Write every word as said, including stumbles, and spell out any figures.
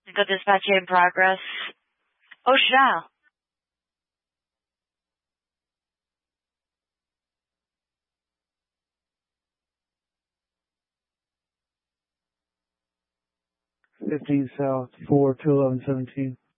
Good dispatch in progress. Oh, siya. fifteen South, four to eleven seventeen.